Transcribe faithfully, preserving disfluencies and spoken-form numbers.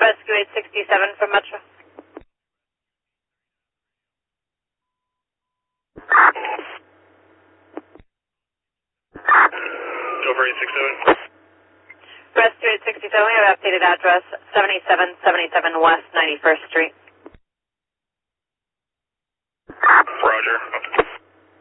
Rescue eight sixty-seven from Metro. Over eight sixty-seven. Rescue eight sixty-seven, we have updated address, seventy-seven seventy-seven West ninety-first Street. Roger.